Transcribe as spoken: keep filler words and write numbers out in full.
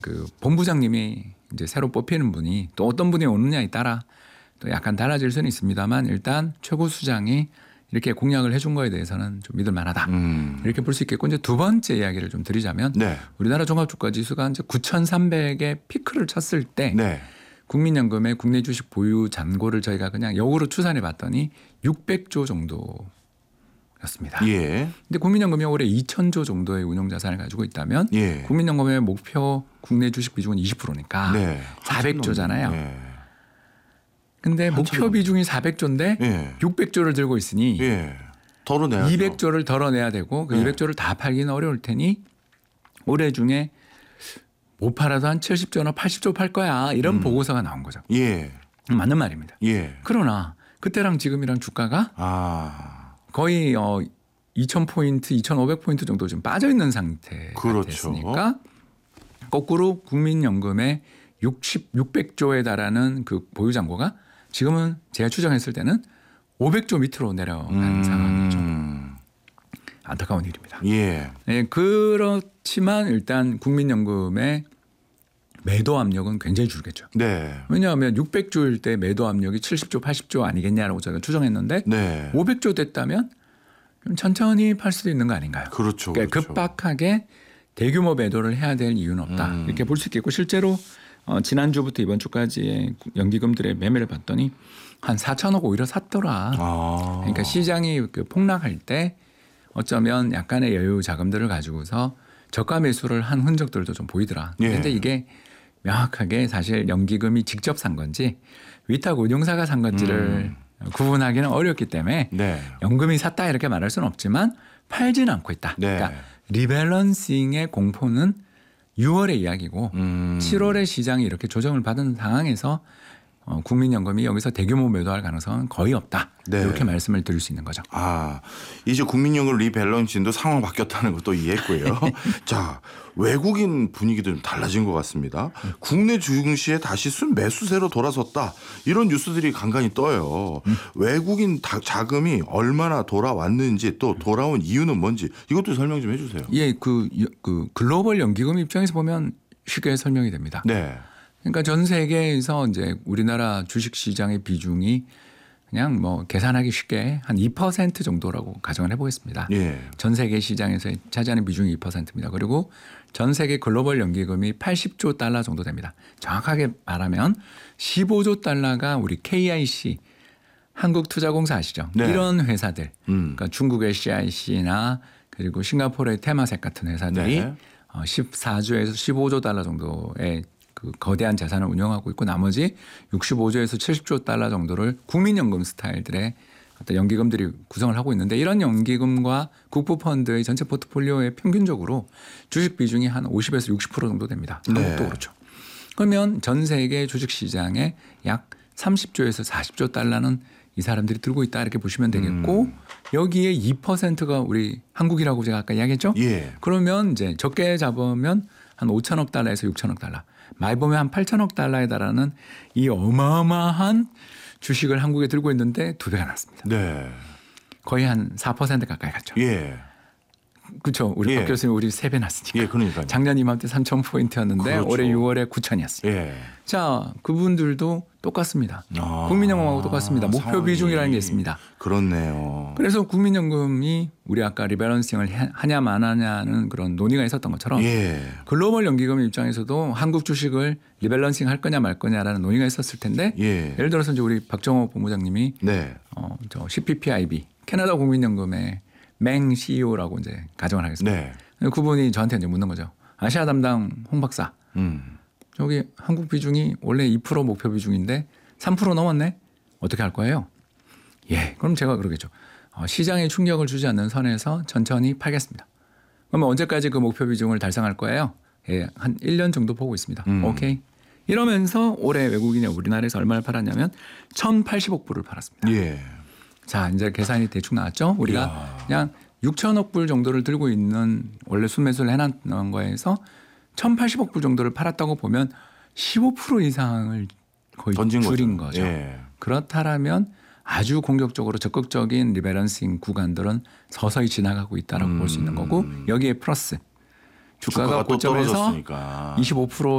그 본부장님이 이제 새로 뽑히는 분이 또 어떤 분이 오느냐에 따라 또 약간 달라질 수는 있습니다만 일단 최고 수장이 이렇게 공약을 해준 거에 대해서는 좀 믿을 만하다. 음. 이렇게 볼 수 있겠고 이제 두 번째 이야기를 좀 드리자면 네. 우리나라 종합주가지수가 이제 구천삼백의 피크를 쳤을 때 네. 국민연금의 국내 주식 보유 잔고를 저희가 그냥 역으로 추산해 봤더니 육백조 정도였습니다. 예. 근데 국민연금이 올해 이천조 정도의 운용 자산을 가지고 있다면 예. 국민연금의 목표 국내 주식 비중은 이십 퍼센트니까 네. 사백조잖아요. 네. 근데 목표 비중이 사백조인데 예. 육백조를 들고 있으니 예. 덜어내야죠. 이백조를 덜어내야 되고 그 예. 이백조를 다 팔기는 어려울 테니 올해 중에 못 팔아도 한 칠십조나 팔십조 팔 거야 이런 음. 보고서가 나온 거죠. 예. 맞는 말입니다. 예. 그러나 그때랑 지금이랑 주가가 아. 거의 어 이천 포인트, 이천오백 포인트 정도 좀 빠져 있는 상태가 그렇죠. 됐으니까 거꾸로 국민연금의 육십, 육백조에 달하는 그 보유 잔고가 지금은 제가 추정했을 때는 오백조 밑으로 내려간 음. 상황이죠. 안타까운 일입니다. 예. 네, 그렇지만 일단 국민연금의 매도 압력은 굉장히 줄겠죠. 네. 왜냐하면 육백조일 때 매도 압력이 칠십조, 팔십조 아니겠냐라고 저희가 추정했는데 네. 오백조 됐다면 좀 천천히 팔 수도 있는 거 아닌가요? 그렇죠. 그러니까 그렇죠. 급박하게 대규모 매도를 해야 될 이유는 없다. 음. 이렇게 볼 수 있겠고 실제로 어, 지난주부터 이번 주까지의 연기금들의 매매를 봤더니 한 사천억 오히려 샀더라. 아. 그러니까 시장이 그 폭락할 때 어쩌면 약간의 여유 자금들을 가지고서 저가 매수를 한 흔적들도 좀 보이더라. 그런데 예. 이게 명확하게 사실 연기금이 직접 산 건지 위탁 운용사가 산 건지를 음. 구분하기는 어렵기 때문에 네. 연금이 샀다 이렇게 말할 수는 없지만 팔지는 않고 있다. 네. 그러니까 리밸런싱의 공포는 유월의 이야기고 음. 칠월에 시장이 이렇게 조정을 받은 상황에서 어, 국민연금이 여기서 대규모 매도할 가능성은 거의 없다. 네. 이렇게 말씀을 드릴 수 있는 거죠. 아, 이제 국민연금 리밸런싱도 상황 바뀌었다는 것도 이해했고요. 자, 외국인 분위기도 좀 달라진 것 같습니다. 국내 주식시에 다시 순매수세로 돌아섰다. 이런 뉴스들이 간간히 떠요. 음. 외국인 자금이 얼마나 돌아왔는지 또 돌아온 이유는 뭔지 이것도 설명 좀 해주세요. 예, 그, 그 글로벌 연기금 입장에서 보면 쉽게 설명이 됩니다. 네. 그러니까 전 세계에서 이제 우리나라 주식 시장의 비중이 그냥 뭐 계산하기 쉽게 한 이 퍼센트 정도라고 가정을 해보겠습니다. 예. 전 세계 시장에서 차지하는 비중이 이 퍼센트입니다. 그리고 전 세계 글로벌 연기금이 팔십조 달러 정도 됩니다. 정확하게 말하면 십오조 달러가 우리 케이아이씨 한국투자공사 아시죠? 네. 이런 회사들, 음. 그러니까 중국의 씨아이씨나 그리고 싱가포르의 테마색 같은 회사들이 네. 십사조에서 십오조 달러 정도의 그 거대한 자산을 운영하고 있고 나머지 육십오조에서 칠십조 달러 정도를 국민연금 스타일들의 어떤 연기금들이 구성을 하고 있는데 이런 연기금과 국부펀드의 전체 포트폴리오의 평균적으로 주식 비중이 한 오십에서 육십 퍼센트 정도 됩니다. 한국도 네. 그렇죠. 그러면 전 세계 주식시장에 약 삼십조에서 사십조 달러는 이 사람들이 들고 있다 이렇게 보시면 되겠고 음. 여기에 이 퍼센트가 우리 한국이라고 제가 아까 이야기했죠. 예. 그러면 이제 적게 잡으면 한 오천억 달러에서 육천억 달러. 많이 보면 한 팔천억 달러에 달하는 이 어마어마한 주식을 한국에 들고 있는데 두 배가 났습니다. 네. 거의 한 사 퍼센트 가까이 갔죠. 예. 그렇죠. 우리 예. 박 교수님 우리 세 배 났으니까. 예, 그러니까요. 작년 이맘때 삼천 포인트였는데 그렇죠. 올해 유월에 구천이었어요. 예. 자, 그분들도 똑같습니다. 아, 국민연금하고 똑같습니다. 목표 상황이. 비중이라는 게 있습니다. 그렇네요. 그래서 국민연금이 우리 아까 리밸런싱을 하냐 마냐는 그런 논의가 있었던 것처럼 예. 글로벌 연기금 입장에서도 한국 주식을 리밸런싱 할 거냐 말 거냐라는 논의가 있었을 텐데 예. 예를 들어서 이제 우리 박정호 본부장님이 네. 어, 저 씨피피아이비 캐나다 국민연금의 맹 씨이오라고 이제 가정을 하겠습니다. 네. 그분이 저한테 이제 묻는 거죠. 아시아 담당 홍 박사. 음. 저기 한국 비중이 원래 이 퍼센트 목표 비중인데 삼 퍼센트 넘었네. 어떻게 할 거예요? 예. 그럼 제가 그러겠죠. 어, 시장에 충격을 주지 않는 선에서 천천히 팔겠습니다. 그러면 언제까지 그 목표 비중을 달성할 거예요? 예. 한 일 년 정도 보고 있습니다. 음. 오케이. 이러면서 올해 외국인이 우리나라에서 얼마를 팔았냐면 천팔십억 불을 팔았습니다. 예. 자, 이제 계산이 대충 나왔죠. 우리가 이야. 그냥 육천억 불 정도를 들고 있는 원래 순매수를 해놨는 거에서 천팔십억 불 정도를 팔았다고 보면 십오 퍼센트 이상을 거의 던진 줄인 거죠. 거죠. 예. 그렇다면 아주 공격적으로 적극적인 리밸런싱 구간들은 서서히 지나가고 있다고 음. 볼 수 있는 거고 여기에 플러스 주가가 주가가 또 고점에서 떨어졌으니까. 이십오 퍼센트